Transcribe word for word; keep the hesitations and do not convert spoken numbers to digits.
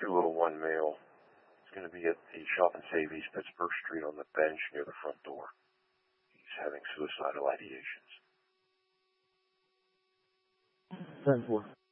two oh one male. It's going to be at the Shop and Save East Pittsburgh Street on the bench near the front door. He's having suicidal ideations. ten four.